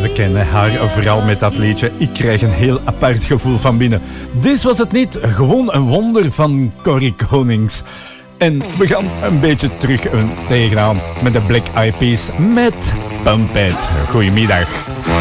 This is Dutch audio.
We kennen haar vooral met dat liedje. Ik krijg een heel apart gevoel van binnen. Dit was het niet, gewoon een wonder van Corrie Konings. En we gaan een beetje terug tegenaan met de Black Eyed Peas met Pump It. Goedemiddag.